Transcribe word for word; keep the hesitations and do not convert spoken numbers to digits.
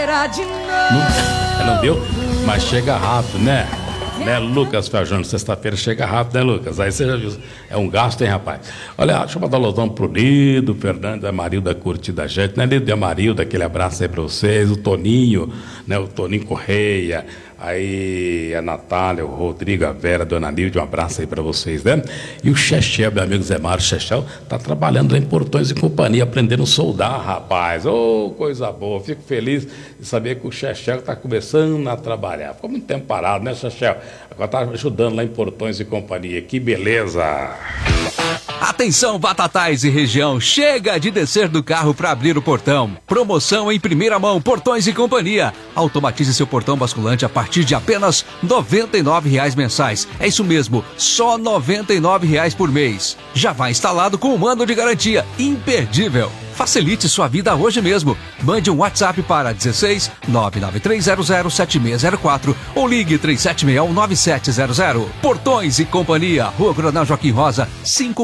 Não, não deu? Mas chega rápido, né? Né, Lucas Feijão, sexta-feira chega rápido, né, Lucas? Aí você já viu, é um gasto, hein, rapaz? Olha, deixa eu mandar um alôzão pro Lido, Fernando e a Marilda curtida a gente, né, Lido e a Marilda, aquele abraço aí pra vocês, o Toninho, né, o Toninho Correia, aí a Natália, o Rodrigo, a Vera, a Dona Nilde, um abraço aí pra vocês, né? E o Chechel, meu amigo Zé Mário Chechel, tá trabalhando lá em Portões e Companhia, aprendendo a soldar, rapaz. Ô, oh, coisa boa, fico feliz de saber que o Chechel tá começando a trabalhar. Ficou muito tempo parado, né, Chechel? Agora tá ajudando lá em Portões e Companhia, que beleza! Atenção, Batatais e região, chega de descer do carro para abrir o portão. Promoção em primeira mão, Portões e Companhia. Automatize seu portão basculante a partir de apenas noventa e nove reais mensais. É isso mesmo, só noventa e nove reais por mês. Já vai instalado com um ano de garantia, imperdível. Facilite sua vida hoje mesmo. Mande um WhatsApp para dezesseis nove nove três zero zero sete seis zero quatro ou ligue três sete seis um nove sete zero zero. Portões e Companhia, Rua Coronel Joaquim Rosa, cinco